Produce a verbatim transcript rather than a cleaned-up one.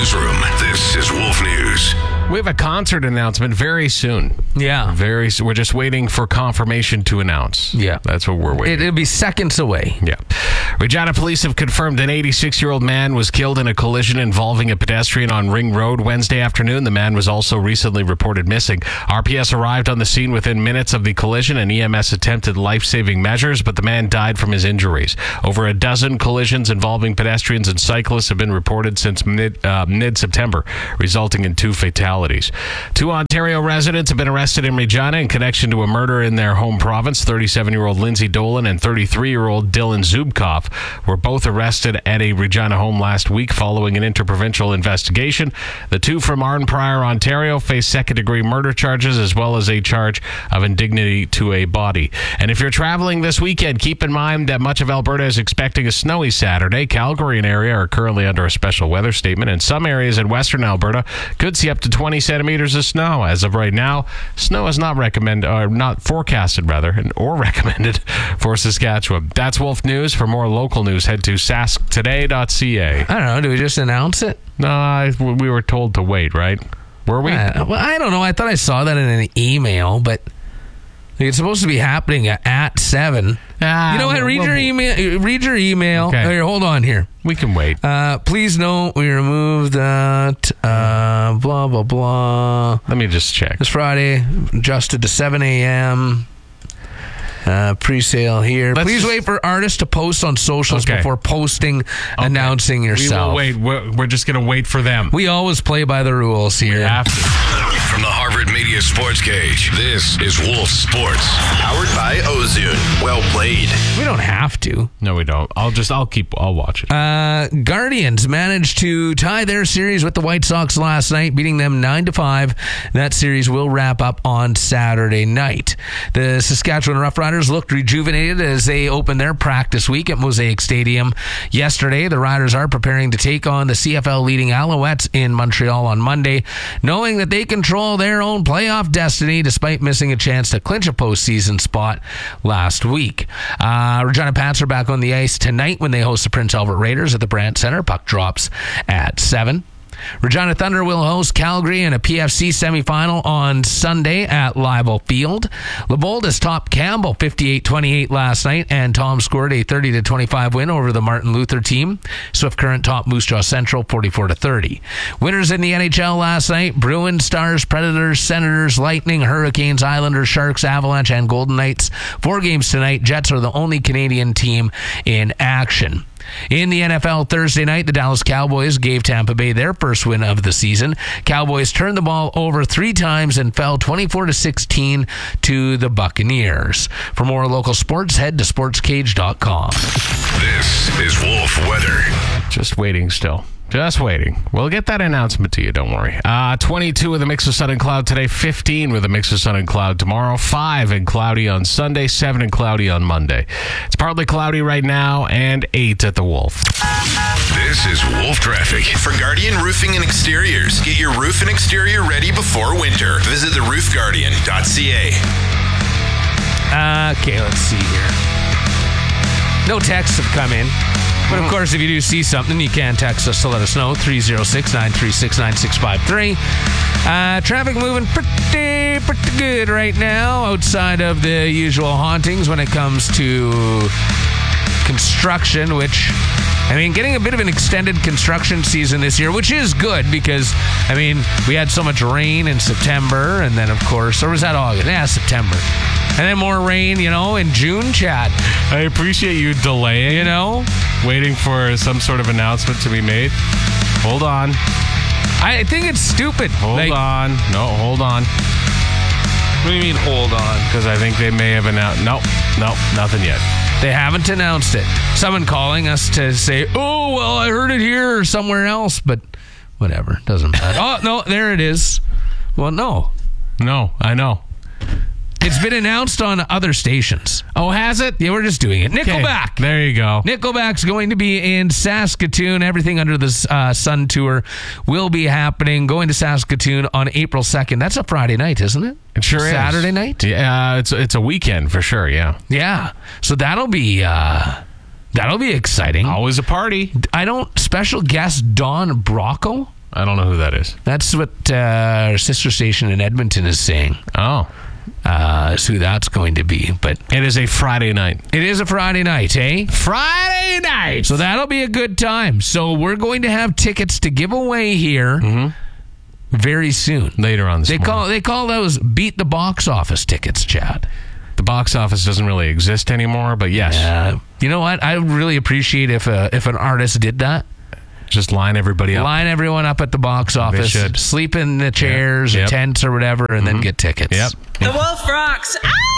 Room. This is Wolf News. We have a concert announcement very soon. Yeah. Very. We're just waiting for confirmation to announce. Yeah. That's what we're waiting. It, it'll be seconds away. Yeah. Regina police have confirmed an eighty-six-year-old man was killed in a collision involving a pedestrian on Ring Road Wednesday afternoon. The man was also recently reported missing. R P S arrived on the scene within minutes of the collision, and E M S attempted life-saving measures, but the man died from his injuries. Over a dozen collisions involving pedestrians and cyclists have been reported since mid, uh, mid-September, resulting in two fatalities. Two Ontario residents have been arrested in Regina in connection to a murder in their home province. thirty-seven-year-old Lindsay Dolan and thirty-three-year-old Dylan Zubkov were both arrested at a Regina home last week following an interprovincial investigation. The two from Arnprior, Ontario, face second-degree murder charges as well as a charge of indignity to a body. And if you're traveling this weekend, keep in mind that much of Alberta is expecting a snowy Saturday. Calgary and area are currently under a special weather statement, and some areas in western Alberta could see up to twenty centimeters of snow. As of right now, snow is not recommended, or not forecasted rather, or recommended for Saskatchewan. That's Wolf News. For more local news, head to sask today dot c a. I don't know. Do we just announce it? No, I, we were told to wait, right? Were we? I, well, I don't know. I thought I saw that in an email, but it's supposed to be happening at, at seven. Ah, you know what? well, Read well, your email. Read your email. Okay. Here, hold on here. We can wait. Uh, please note we removed that. Uh, blah blah blah. Let me just check. This Friday, adjusted to seven a.m. Uh, pre-sale here. Let's Please just, wait for artists to post on socials okay. before posting, okay. announcing yourself. We will wait. We're, we're just going to wait for them. We always play by the rules here. We have to. From the Harvard Media Sports Cage, this is Wolf Sports. Powered by Ozune. Well played. We don't have to. No, we don't. I'll just, I'll keep, I'll watch it. Uh, Guardians managed to tie their series with the White Sox last night, beating them nine to five. That series will wrap up on Saturday night. The Saskatchewan Roughriders looked rejuvenated as they opened their practice week at Mosaic Stadium yesterday. The Riders are preparing to take on the C F L leading Alouettes in Montreal on Monday, knowing that they control their own playoff destiny despite missing a chance to clinch a postseason spot last week. Uh, Regina Pats are back on the ice tonight when they host the Prince Albert Raiders at the Brandt Center. Puck drops at seven. Regina Thunder will host Calgary in a P F C semifinal on Sunday at Leibel Field. Lebold topped Campbell fifty-eight twenty-eight last night, and Tom scored a thirty to twenty-five win over the Martin Luther team. Swift Current topped Moose Jaw Central forty-four to thirty. Winners in the N H L last night: Bruins, Stars, Predators, Senators, Lightning, Hurricanes, Islanders, Sharks, Avalanche, and Golden Knights. Four games tonight. Jets are the only Canadian team in action. In the N F L Thursday night, the Dallas Cowboys gave Tampa Bay their first win of the season. Cowboys turned the ball over three times and fell twenty-four to sixteen to the Buccaneers. For more local sports, head to sports cage dot com. This is Wolf Weather. Just waiting still. Just waiting. We'll get that announcement to you, don't worry. Uh, twenty-two with a mix of sun and cloud today, fifteen with a mix of sun and cloud tomorrow, five and cloudy on Sunday, seven and cloudy on Monday. It's partly cloudy right now, and eight at the Wolf. This is Wolf Traffic. For Guardian Roofing and Exteriors, get your roof and exterior ready before winter. Visit the roof guardian dot c a. Uh, okay, let's see here. No texts have come in. But, of course, if you do see something, you can text us to let us know, three oh six, nine three six, nine six five three. Uh, traffic moving pretty, pretty good right now, outside of the usual hauntings when it comes to construction, which, I mean, getting a bit of an extended construction season this year, which is good because, I mean, we had so much rain in September, and then, of course, or was that August? Yeah, September. And then more rain, you know, in June, Chad. I appreciate you delaying, you know, waiting for some sort of announcement to be made. Hold on. I think it's stupid. Hold like, on. No, hold on. What do you mean, hold on? Because I think they may have announced. Nope, nope, nothing yet. They haven't announced it. Someone calling us to say, oh, well, I heard it here or somewhere else, but whatever. Doesn't matter. Oh, no, there it is. Well, no. No, I know. It's been announced on other stations. Oh, has it? Yeah, we're just doing it. Nickelback. Okay, there you go. Nickelback's going to be in Saskatoon. Everything Under the uh, Sun tour will be happening. Going to Saskatoon on April second. That's a Friday night, isn't it? It sure Saturday is. Saturday night? Yeah, uh, it's it's a weekend for sure, yeah. Yeah. So that'll be uh, that'll be exciting. Always a party. I don't special guest Don Brocco. I don't know who that is. That's what uh, our sister station in Edmonton is saying. Oh. Uh, is who that's going to be. But it is a Friday night. It is a Friday night, eh? Friday night. So that'll be a good time. So we're going to have tickets to give away here mm-hmm. very soon. Later on this they morning. call They call those beat the box office tickets, Chad. The box office doesn't really exist anymore, but yes. Uh, you know what? I would really appreciate if a, if an artist did that. Just line everybody up. Line everyone up at the box office. They should. Sleep in the chairs, yep. or tents, or whatever, and mm-hmm. then get tickets. Yep. The Wolf rocks. Ah!